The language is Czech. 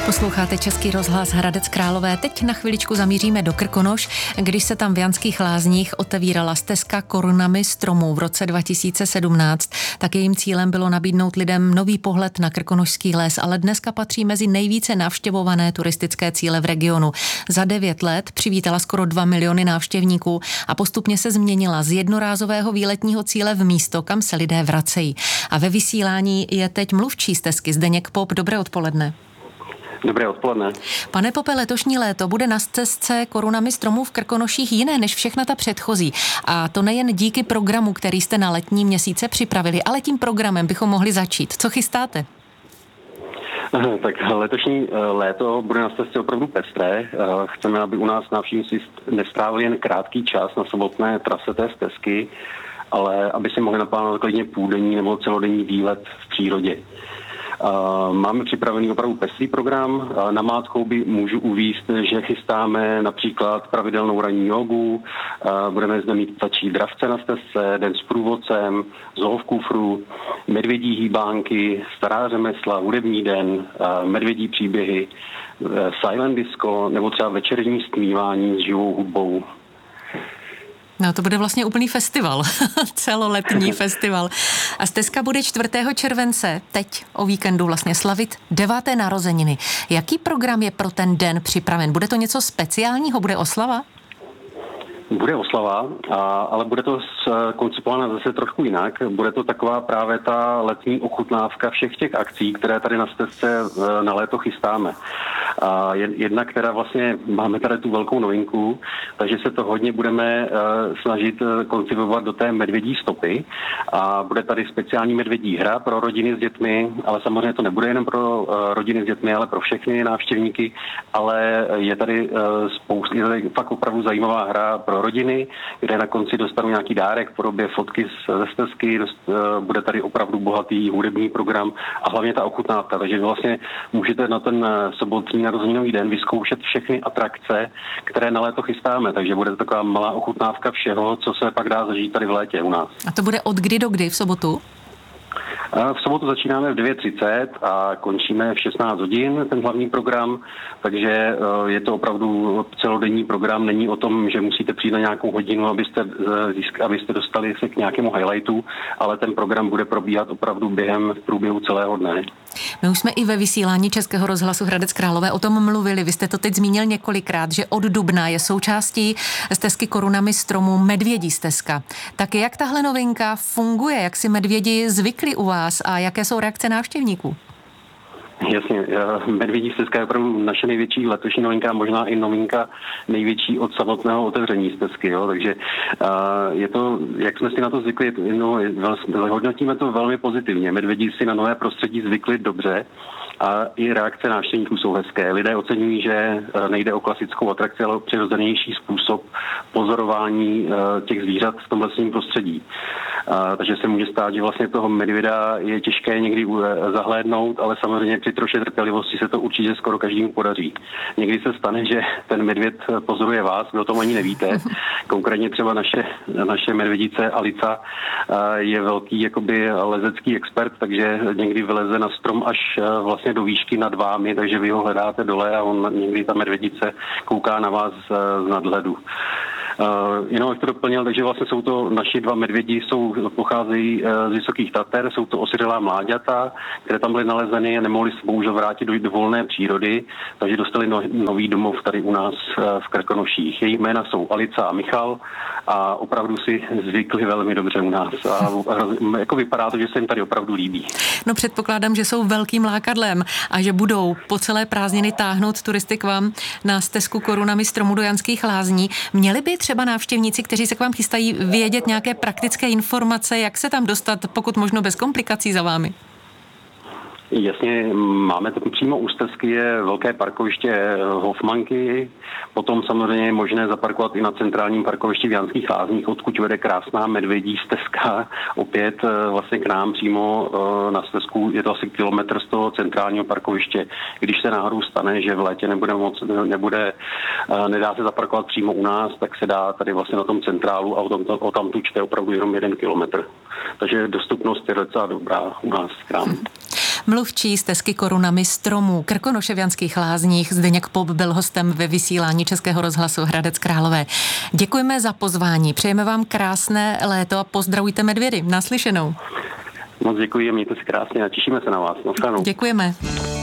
Posloucháte Český rozhlas Hradec Králové. Teď na chviličku zamíříme do Krkonoš, když se tam v Janských Lázních otevírala stezka korunami stromů v roce 2017. Tak jejím cílem bylo nabídnout lidem nový pohled na krkonošský les, ale dneska patří mezi nejvíce navštěvované turistické cíle v regionu. Za 9 let přivítala skoro 2 miliony návštěvníků a postupně se změnila z jednorázového výletního cíle v místo, kam se lidé vracejí. A ve vysílání je teď mluvčí stezky Zdeněk Pop. Dobré odpoledne. Dobré odpoledne. Pane Pope, letošní léto bude na stezce korunami stromů v Krkonoších jiné než všechna ta předchozí. A to nejen díky programu, který jste na letní měsíce připravili, ale tím programem bychom mohli začít. Co chystáte? Tak letošní léto bude na stezce opravdu pestré. Chceme, aby u nás návštěvníci nestrávili jen krátký čas na samotné trase té stezky, ale aby si mohli naplánovat klidně půldenní nebo celodenní výlet v přírodě. Máme připravený opravdu pestrý program. Namátkou můžu uvést, že chystáme například pravidelnou ranní jogu, budeme zde mít ptačí dravce na stezce, den s průvodcem, zoo v kufru, medvědí hýbánky, stará řemesla, hudební den, medvědí příběhy, silent disco nebo třeba večerní stmívání s živou hudbou. No, to bude vlastně úplný festival, celoletní festival. A stezka bude 4. července, teď o víkendu vlastně slavit 9. narozeniny. Jaký program je pro ten den připraven? Bude to něco speciálního? Bude oslava? Bude oslava, ale bude to koncipováno zase trošku jinak. Bude to taková právě ta letní ochutnávka všech těch akcí, které tady na stezce na léto chystáme. Jedna, která vlastně máme tady tu velkou novinku, takže se to hodně budeme snažit koncipovat do té medvědí stopy a bude tady speciální medvědí hra pro rodiny s dětmi, ale samozřejmě to nebude jenom pro rodiny s dětmi, ale pro všechny návštěvníky, ale je tady fakt opravdu zajímavá hra pro rodiny, kde na konci dostanou nějaký dárek v podobě fotky ze stezky, bude tady opravdu bohatý hudební program a hlavně ta ochutnávka, takže vlastně můžete na ten sobotní narozeninový den vyzkoušet všechny atrakce, které na léto chystáme, takže bude to taková malá ochutnávka všeho, co se pak dá zažít tady v létě u nás. A to bude od kdy do kdy v sobotu? V sobotu začínáme v 9:30 a končíme v 16 hodin, ten hlavní program, takže je to opravdu celodenní program, není o tom, že musíte přijít na nějakou hodinu, abyste dostali se k nějakému highlightu, ale ten program bude probíhat opravdu v průběhu celého dne. My už jsme i ve vysílání Českého rozhlasu Hradec Králové o tom mluvili. Vy jste to teď zmínil několikrát, že od dubna je součástí stezky korunami stromů medvědí stezka. Tak jak tahle novinka funguje? Jak si medvědi zvykli u vás a jaké jsou reakce návštěvníků? Jasně, medvědí stezka je opravdu naše největší letošní novinka, možná i novinka největší od samotného otevření stezky, jo? Takže je to, jak jsme si na to zvykli, hodnotíme to velmi pozitivně. Medvědí si na nové prostředí zvykli dobře a i reakce návštěvníků jsou hezké. Lidé oceňují, že nejde o klasickou atrakci, ale o přirozenější způsob pozorování těch zvířat v tom lesním prostředí. Takže se může stát, že vlastně toho medvěda je těžké někdy zahlédnout, ale samozřejmě při troše trpělivosti se to určitě skoro každému podaří. Někdy se stane, že ten medvěd pozoruje vás, vy o tom ani nevíte. Konkrétně třeba naše medvědice Alica je velký jakoby lezecký expert, takže někdy vyleze na strom až vlastně do výšky nad vámi, takže vy ho hledáte dole a on někdy ta medvědice kouká na vás z nadhledu. Jenom jak to doplnil, takže vlastně jsou to naši 2 medvědi, pocházejí z Vysokých Tater, jsou to osiřelá mláďata, které tam byly nalezeny a nemohli se bohužel vrátit do volné přírody, takže dostali nový domov tady u nás v Krkonoších. Jejich jména jsou Alica a Michal a opravdu si zvykli velmi dobře u nás a jako vypadá to, že se jim tady opravdu líbí. No předpokládám, že jsou velkým lákadlem a že budou po celé prázdniny táhnout turisty k vám na stezku korunami stromů do Janských Lázní. Měli by třeba návštěvníci, kteří se k vám chystají, vědět nějaké praktické informace, jak se tam dostat, pokud možno bez komplikací za vámi? Jasně, máme to přímo u stezky, je velké parkoviště Hofmanky, potom samozřejmě je možné zaparkovat i na centrálním parkovišti v Janských Lázních, odkud vede krásná medvědí stezka, opět vlastně k nám přímo na stezku, je to asi kilometr z toho centrálního parkoviště. Když se náhodou stane, že v létě nedá se zaparkovat přímo u nás, tak se dá tady vlastně na tom centrálu a o tamtud je opravdu jenom 1 kilometr. Takže dostupnost je docela dobrá u nás v krámu. Mluvčí Stezky korunami stromů Krkonoše v Janských Lázních Zdeněk Pop byl hostem ve vysílání Českého rozhlasu Hradec Králové. Děkujeme za pozvání, přejeme vám krásné léto a pozdravujte medvědy. Naslyšenou. Moc děkuji a mějte se krásně a těšíme se na vás. Naschledanou. Děkujeme.